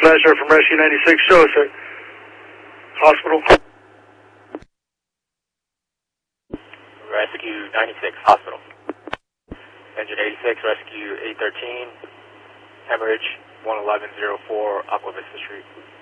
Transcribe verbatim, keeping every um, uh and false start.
Pleasure from Rescue ninety-six. Show us it. Hospital. Rescue ninety-six, hospital. Engine eighty-six, rescue eight thirteen, hemorrhage one eleven oh four, Aqua Vista Street.